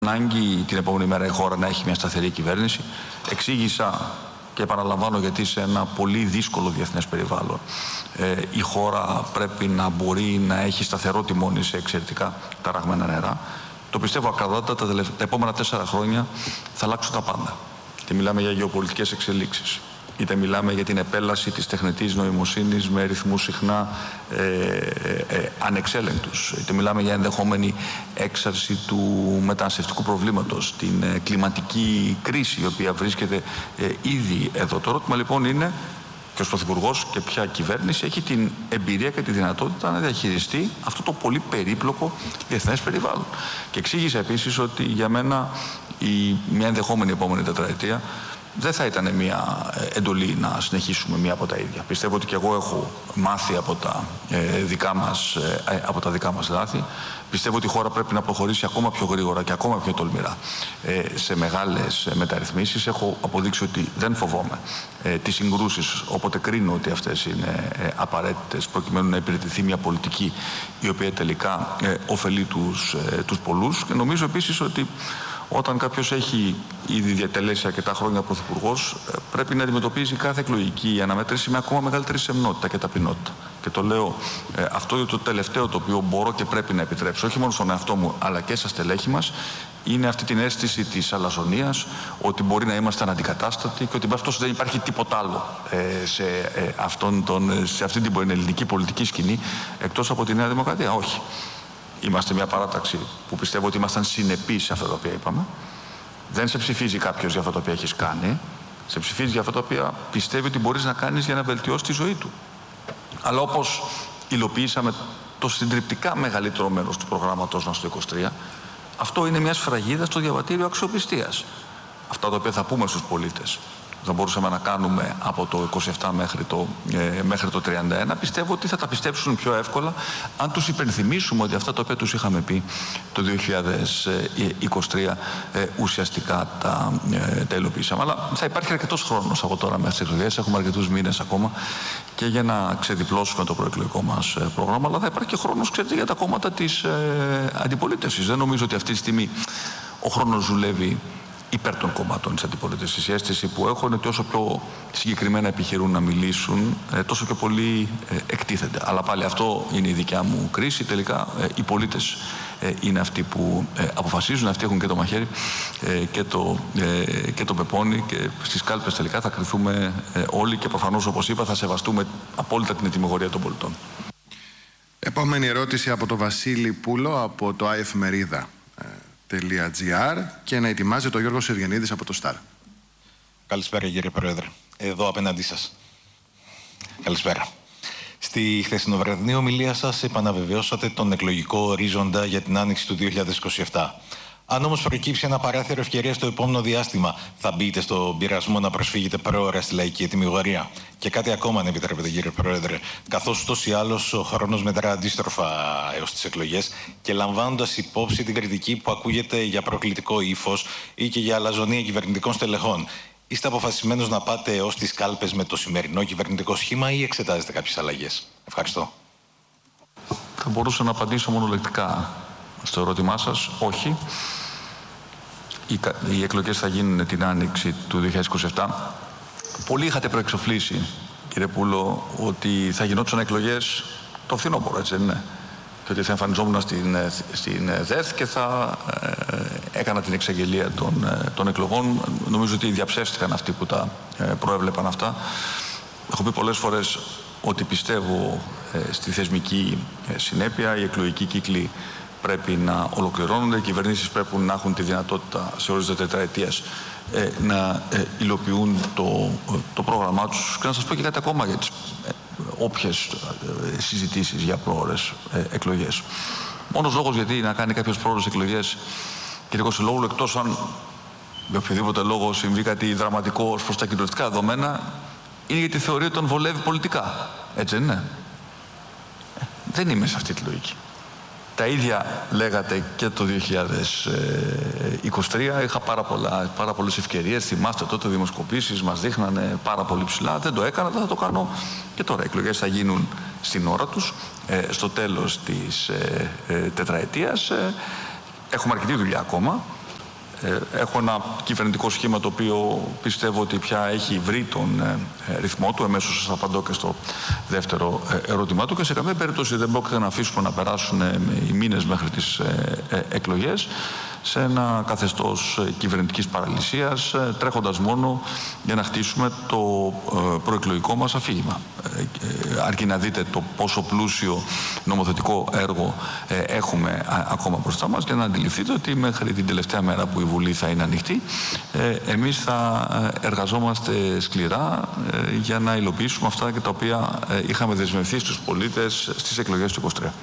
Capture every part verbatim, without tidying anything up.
Ανάγκη την επόμενη μέρα η χώρα να έχει μια σταθερή κυβέρνηση. Εξήγησα και επαναλαμβάνω γιατί σε ένα πολύ δύσκολο διεθνές περιβάλλον ε, η χώρα πρέπει να μπορεί να έχει σταθερό τιμόνι σε εξαιρετικά ταραγμένα νερά. Το πιστεύω ακραδότα, τα, τα επόμενα τέσσερα χρόνια θα αλλάξουν τα πάντα. Είτε μιλάμε για γεωπολιτικές εξελίξεις, είτε μιλάμε για την επέλαση της τεχνητής νοημοσύνης με ρυθμούς συχνά ε, ε, ανεξέλεγκτους, είτε μιλάμε για ενδεχόμενη έξαρση του μεταναστευτικού προβλήματος, την ε, κλιματική κρίση η οποία βρίσκεται ε, ήδη εδώ. Το ερώτημα λοιπόν είναι ποιος πρωθυπουργός και ποια κυβέρνηση έχει την εμπειρία και τη δυνατότητα να διαχειριστεί αυτό το πολύ περίπλοκο διεθνές περιβάλλον. Και εξήγησε επίσης ότι για μένα η, μια ενδεχόμενη επόμενη τετραετία δεν θα ήταν μια εντολή να συνεχίσουμε μία από τα ίδια. Πιστεύω ότι και εγώ έχω μάθει από τα, ε, δικά μας, ε, από τα δικά μας λάθη. Πιστεύω ότι η χώρα πρέπει να προχωρήσει ακόμα πιο γρήγορα και ακόμα πιο τολμηρά ε, σε μεγάλες μεταρρυθμίσεις. Έχω αποδείξει ότι δεν φοβόμαι ε, τις συγκρούσεις, όποτε κρίνω ότι αυτές είναι ε, απαραίτητες προκειμένου να υπηρετηθεί μια πολιτική η οποία τελικά ε, ωφελεί τους, ε, τους πολλούς. Και νομίζω επίσης ότι όταν κάποιος έχει ήδη διατελέσει αρκετά χρόνια πρωθυπουργός, πρέπει να αντιμετωπίζει κάθε εκλογική αναμέτρηση με ακόμα μεγαλύτερη σεμνότητα και ταπεινότητα. Και το λέω ε, αυτό είναι το τελευταίο το οποίο μπορώ και πρέπει να επιτρέψω, όχι μόνο στον εαυτό μου, αλλά και στα στελέχη μας, είναι αυτή την αίσθηση της αλαζονίας, ότι μπορεί να είμαστε αναντικατάστατοι και ότι μπαστός δεν υπάρχει τίποτα άλλο ε, σε, ε, αυτόν τον, σε αυτή την ελληνική πολιτική σκηνή εκτός από τη Νέα Δημοκρατία. Όχι. Είμαστε μια παράταξη που πιστεύω ότι ήμασταν συνεπείς σε αυτά τα οποία είπαμε. Δεν σε ψηφίζει κάποιος για αυτά τα οποία έχεις κάνει. Σε ψηφίζει για αυτά τα οποία πιστεύει ότι μπορείς να κάνεις για να βελτιώσεις τη ζωή του. Αλλά όπως υλοποιήσαμε το συντριπτικά μεγαλύτερο μέρος του προγράμματος μας το είκοσι τρία, αυτό είναι μια σφραγίδα στο διαβατήριο αξιοπιστίας. Αυτά τα οποία θα πούμε στους πολίτες. Θα μπορούσαμε να κάνουμε από το είκοσι επτά μέχρι το, ε, μέχρι το τριάντα ένα. Πιστεύω ότι θα τα πιστέψουν πιο εύκολα αν τους υπενθυμίσουμε ότι αυτά τα οποία τους είχαμε πει το δύο χιλιάδες είκοσι τρία ε, ουσιαστικά τα, ε, τα υλοποιήσαμε. Αλλά θα υπάρχει αρκετός χρόνος από τώρα μέχρι τις εκλογές. Έχουμε αρκετούς μήνες ακόμα και για να ξεδιπλώσουμε το προεκλογικό μας πρόγραμμα. Αλλά θα υπάρχει και χρόνος, ξέρετε, για τα κόμματα της ε, αντιπολίτευσης. Δεν νομίζω ότι αυτή τη στιγμή ο χρόνος δουλεύει υπέρ των κομμάτων της αντιπολίτευσης. Η αίσθηση που έχω είναι ότι όσο πιο συγκεκριμένα επιχειρούν να μιλήσουν, τόσο πιο πολύ εκτίθενται. Αλλά πάλι αυτό είναι η δικιά μου κρίση. Τελικά οι πολίτες είναι αυτοί που αποφασίζουν, αυτοί έχουν και το μαχαίρι και το, και το πεπόνι και στις κάλπες τελικά θα κριθούμε όλοι και προφανώς, όπως είπα, θα σεβαστούμε απόλυτα την ετοιμιγορία των πολιτών. Επόμενη ερώτηση από τον Βασίλη Πούλο από το iEfmerida. και να ετοιμάζεται ο Γιώργος Ευγενίδης από το Σταρ. Καλησπέρα κύριε Πρόεδρε. Εδώ απέναντί σας. Καλησπέρα. Στη χθεσινοβραδινή ομιλία σας επαναβεβαιώσατε τον εκλογικό ορίζοντα για την άνοιξη του δύο χιλιάδες είκοσι επτά. Αν όμως προκύψει ένα παράθυρο ευκαιρία στο επόμενο διάστημα, θα μπείτε στον πειρασμό να προσφύγετε προώρα στη λαϊκή ετοιμιγορία? Και κάτι ακόμα, αν επιτρέπετε, κύριε Πρόεδρε, καθώς ούτως ή άλλως ο χρόνος μετρά αντίστροφα έως τις εκλογές και λαμβάνοντας υπόψη την κριτική που ακούγεται για προκλητικό ύφος ή και για αλαζονία κυβερνητικών στελεχών, είστε αποφασισμένος να πάτε έως τις κάλπες με το σημερινό κυβερνητικό σχήμα ή εξετάζετε κάποιες αλλαγές? Ευχαριστώ. Θα μπορούσα να απαντήσω μονολεκτικά στο ερώτημά σας. Όχι. Οι, οι εκλογές θα γίνουν την άνοιξη του δύο χιλιάδες είκοσι επτά. Πολλοί είχατε προεξοφλήσει, κύριε Πούλο, ότι θα γινόντουσαν εκλογές το φθινόπωρο, έτσι δεν είναι? Και ότι θα εμφανιζόμουν στην, στην ΔΕΘ και θα ε, έκανα την εξαγγελία των, των εκλογών. Νομίζω ότι διαψεύστηκαν αυτοί που τα ε, προέβλεπαν αυτά. Έχω πει πολλές φορές ότι πιστεύω ε, στη θεσμική ε, συνέπεια. Οι εκλογικοί κύκλοι πρέπει να ολοκληρώνονται, οι κυβερνήσεις πρέπει να έχουν τη δυνατότητα σε ορίζοντα τετραετίας ε, να ε, υλοποιούν το, το πρόγραμμά τους. Και να σας πω και κάτι ακόμα για τις ε, όποιες ε, συζητήσεις για πρόορες ε, εκλογές. Μόνος λόγος γιατί να κάνει κάποιος πρόορες εκλογές, κύριε Κωσυλόγλου, εκτός αν με οποιοδήποτε λόγο συμβεί κάτι δραματικό ως προς τα κοινωνικά δεδομένα, είναι γιατί θεωρεί ότι τον βολεύει πολιτικά. Έτσι δεν είναι? Ε, δεν είμαι σε αυτή τη λογική. Τα ίδια λέγατε και το δύο χιλιάδες είκοσι τρία. Είχα πάρα, πολλά, πάρα πολλές ευκαιρίες. Θυμάστε τότε δημοσκοπήσεις μας δείχνανε πάρα πολύ ψηλά. Δεν το έκανα, δεν θα το κάνω και τώρα. Οι εκλογές θα γίνουν στην ώρα τους, ε, στο τέλος της ε, ε, τετραετίας. Ε, έχουμε αρκετή δουλειά ακόμα. Έχω ένα κυβερνητικό σχήμα το οποίο πιστεύω ότι πια έχει βρει τον ρυθμό του. Εμέσως σας απαντώ και στο δεύτερο ερώτημά του και σε καμία περίπτωση δεν πρόκειται να αφήσουμε να περάσουν οι μήνες μέχρι τις εκλογές σε ένα καθεστώς κυβερνητικής παραλυσίας, τρέχοντας μόνο για να χτίσουμε το προεκλογικό μας αφήγημα. Αρκεί να δείτε το πόσο πλούσιο νομοθετικό έργο έχουμε ακόμα μπροστά μας και να αντιληφθείτε ότι μέχρι την τελευταία μέρα που η Βουλή θα είναι ανοιχτή, εμείς θα εργαζόμαστε σκληρά για να υλοποιήσουμε αυτά και τα οποία είχαμε δεσμευθεί στους πολίτες στις εκλογές του είκοσι τρία.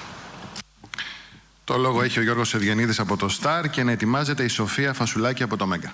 Το λόγο έχει ο Γιώργος Ευγενίδης από το Σταρ και να ετοιμάζεται η Σοφία Φασουλάκη από το Μέγκα.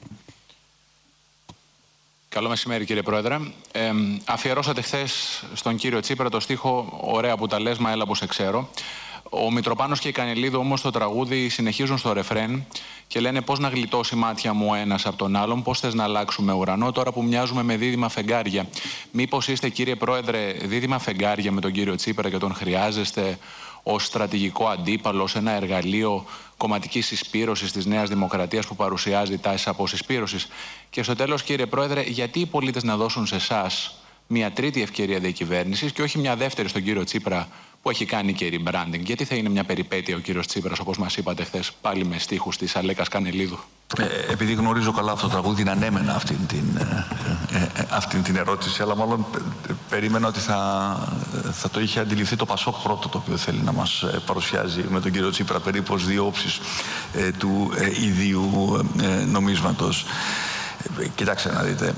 Καλό μεσημέρι, κύριε Πρόεδρε. Ε, αφιερώσατε χθες στον κύριο Τσίπρα το στίχο «Ωραία που τα λες, μα έλα που σε ξέρω». Ο Μητροπάνος και η Κανελίδου όμως στο τραγούδι συνεχίζουν στο ρεφρέν και λένε πώς να γλιτώσει μάτια μου ο ένας από τον άλλον, πώς θες να αλλάξουμε ουρανό τώρα που μοιάζουμε με δίδυμα φεγγάρια. Μήπως είστε, κύριε Πρόεδρε, δίδυμα φεγγάρια με τον κύριο Τσίπρα και τον χρειάζεστε ως στρατηγικό αντίπαλο, ως ένα εργαλείο κομματικής συσπήρωσης της Νέας Δημοκρατίας που παρουσιάζει τάσεις αποσυσπήρωσης? Και στο τέλος, κύριε Πρόεδρε, γιατί οι πολίτες να δώσουν σε εσάς μια τρίτη ευκαιρία διακυβέρνησης και όχι μια δεύτερη στον κύριο Τσίπρα που έχει κάνει και rebranding? Γιατί θα είναι μια περιπέτεια ο κύριος Τσίπρας, όπως μας είπατε χθες, πάλι με στίχους της Αλέκας Κανελίδου? Ε, επειδή γνωρίζω καλά αυτό το τραγούδι, να ανέμενα αυτήν την, ε, ε, αυτήν την ερώτηση, αλλά μάλλον ε, περίμενα ότι θα, θα το είχε αντιληφθεί το Πασόκ πρώτο, το οποίο θέλει να μας παρουσιάζει με τον κύριο Τσίπρα περίπου ως δύο όψεις ε, του ε, ιδίου ε, νομίσματος. Ε, κοιτάξτε να δείτε, ε,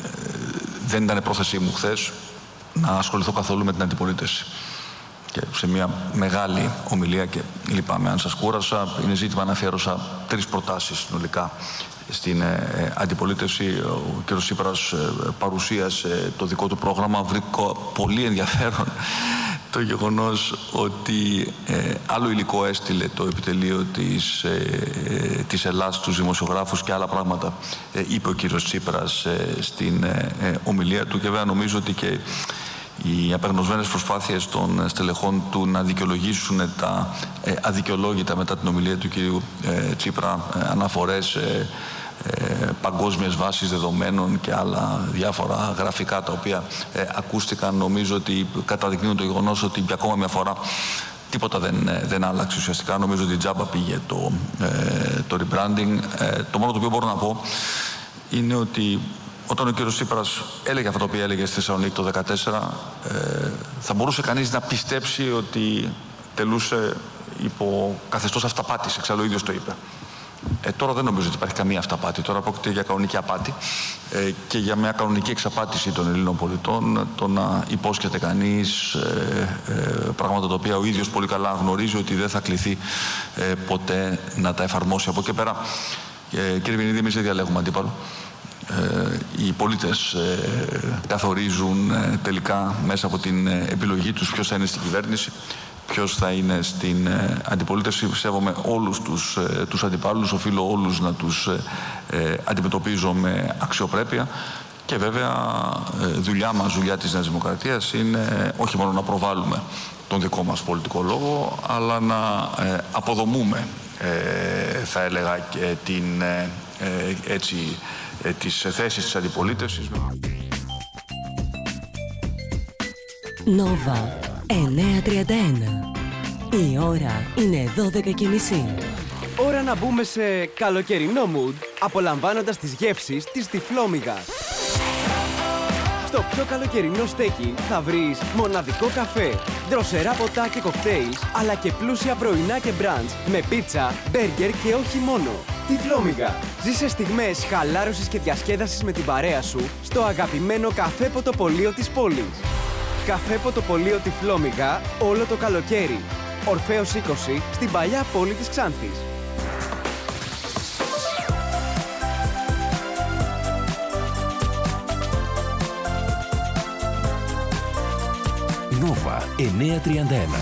δεν ήταν πρόθεσή μου χθες να ασχοληθώ καθόλου με την αντιπολίτευση. Και σε μια μεγάλη ομιλία, και λυπάμαι αν σας κούρασα, είναι ζήτημα να αφιέρωσα τρεις προτάσεις συνολικά στην ε, αντιπολίτευση. Ο κ. Τσίπρας ε, παρουσίασε το δικό του πρόγραμμα. Βρήκω πολύ ενδιαφέρον το γεγονός ότι ε, άλλο υλικό έστειλε το επιτελείο της, ε, της Ελλάς στους δημοσιογράφους και άλλα πράγματα ε, είπε ο κ. Τσίπρας ε, στην ε, ε, ομιλία του, και βέβαια νομίζω ότι και οι απεγνωσμένες προσπάθειες των στελεχών του να δικαιολογήσουν τα ε, αδικαιολόγητα μετά την ομιλία του κυρίου ε, Τσίπρα ε, αναφορές ε, ε, παγκόσμιες βάσεις δεδομένων και άλλα διάφορα γραφικά τα οποία ε, ακούστηκαν, νομίζω ότι καταδεικνύουν το γεγονός ότι για ακόμα μια φορά τίποτα δεν, δεν άλλαξε ουσιαστικά. Νομίζω ότι τζάμπα πήγε το, ε, το rebranding. Ε, το μόνο το οποίο μπορώ να πω είναι ότι όταν ο κύριος Τσίπρας έλεγε αυτά τα οποία έλεγε στη Θεσσαλονίκη το δύο χιλιάδες δεκατέσσερα, ε, θα μπορούσε κανείς να πιστέψει ότι τελούσε υπό καθεστώς αυταπάτης. Εξάλλου ο ίδιος το είπε. Ε, τώρα δεν νομίζω ότι υπάρχει καμία αυταπάτη. Τώρα πρόκειται για κανονική απάτη ε, και για μια κανονική εξαπάτηση των Ελλήνων πολιτών. Το να υπόσχεται κανείς ε, ε, πράγματα τα οποία ο ίδιος πολύ καλά γνωρίζει ότι δεν θα κληθεί ε, ποτέ να τα εφαρμόσει. Από εκεί πέρα, ε, κύριε Βενίδη, εμείς δεν διαλέγουμε αντίπαλο. Ε, οι πολίτες ε, καθορίζουν ε, τελικά μέσα από την ε, επιλογή τους ποιος θα είναι στην κυβέρνηση, ποιος θα είναι στην ε, αντιπολίτευση. Σέβομαι όλους τους, ε, τους αντιπάλους, οφείλω όλους να τους ε, ε, αντιμετωπίζω με αξιοπρέπεια και βέβαια ε, δουλειά μας, δουλειά της Νέας Δημοκρατίας είναι ε, όχι μόνο να προβάλλουμε τον δικό μας πολιτικό λόγο, αλλά να ε, αποδομούμε ε, θα έλεγα και την ε, ε, έτσι ε, τις θέσεις της αντιπολίτευσης. Νόβα εννιακόσια τριάντα ένα. Η ώρα είναι δώδεκα και μισή. Ώρα να μπούμε σε καλοκαιρινό mood, απολαμβάνοντας τις γεύσεις της Τυφλόμυγας. Στο πιο καλοκαιρινό στέκι θα βρεις μοναδικό καφέ, δροσερά ποτά και κοκτέιλ, αλλά και πλούσια πρωινά και μπραντς με πίτσα, μπέργκερ και όχι μόνο. Τυφλόμυγα. Ζήσε στιγμές χαλάρωσης και διασκέδασης με την παρέα σου στο αγαπημένο καφέ ποτοπολείο της πόλης. Καφέ ποτοπολείο Τυφλόμυγα όλο το καλοκαίρι. Ορφέως είκοσι στην παλιά πόλη της Ξάνθης. Νόβα εννιακόσια τριάντα ένα.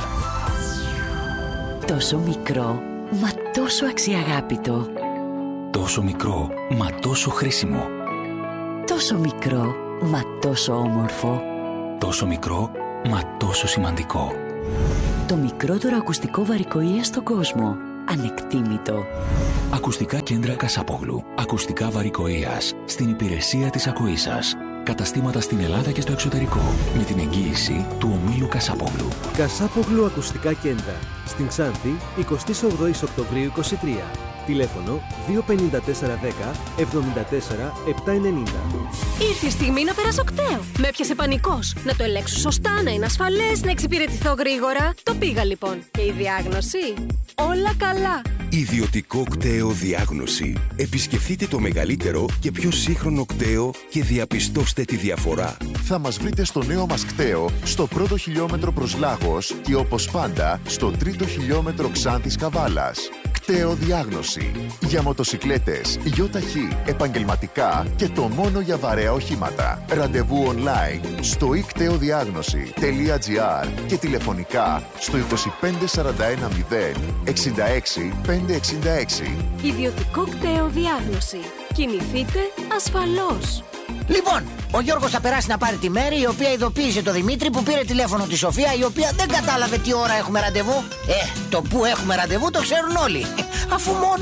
Τόσο μικρό, μα τόσο αξιαγάπητο. Τόσο μικρό, μα τόσο χρήσιμο. Τόσο μικρό, μα τόσο όμορφο. Τόσο μικρό, μα τόσο σημαντικό. Το μικρότερο ακουστικό βαρικοΐα στον κόσμο. ανεκτήμητο. Ακουστικά κέντρα Κασάπογλου. Ακουστικά βαρικοείας. Στην υπηρεσία της ακοής σας. Καταστήματα στην Ελλάδα και στο εξωτερικό. Με την εγγύηση του ομίλου Κασάπογλου. Κασάπογλου Ακουστικά Κέντρα. Στην Ξάνθη, εικοστή όγδοη Οκτωβρίου είκοσι τρία. Τηλέφωνο δύο πέντε τέσσερα δέκα εβδομήντα τέσσερα επτακόσια ενενήντα. Ήρθε η στιγμή να περάσω κταίο. Με έπιασε πανικός. Να το ελέγξω σωστά, να είναι ασφαλές, να εξυπηρετηθώ γρήγορα. Το πήγα λοιπόν. Και η διάγνωση? Όλα καλά. Ιδιωτικό κταίο διάγνωση. Επισκεφτείτε το μεγαλύτερο και πιο σύγχρονο κταίο και διαπιστώστε τη διαφορά. Θα μας βρείτε στο νέο μας κταίο, στο πρώτο χιλιόμετρο προς Λάγος και όπως πάντα στο τρίτο χιλιόμετρο Ξάνθης Καβάλας. Κταίο διάγνωση. Για μοτοσικλέτες, γιοταχή, επαγγελματικά και το μόνο για βαρέα οχήματα. Ραντεβού online στο ι κταίο διάγνωση τελεία τζι άρ και τηλεφωνικά στο είκοσι πέντε σαράντα ένα μηδέν εξήντα έξι πεντακόσια εξήντα έξι. Ιδιωτικό κταίο διάγνωση. Κινηθείτε ασφαλώς. Λοιπόν, ο Γιώργος θα περάσει να πάρει τη Μέρη, η οποία ειδοποίησε το Δημήτρη που πήρε τηλέφωνο τη Σοφία, η οποία δεν κατάλαβε τι ώρα έχουμε ραντεβού. Ε, το που έχουμε ραντεβού το ξέρουν όλοι. Αφού μόνο